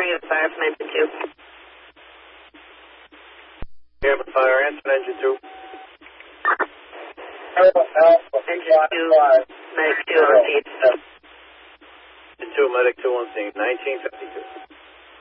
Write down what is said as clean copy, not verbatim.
bring up fire from engine 2. Airman fire, answer engine 2. Engine 2, medic 2 on scene. Engine 2, medic 2 on scene, 1952.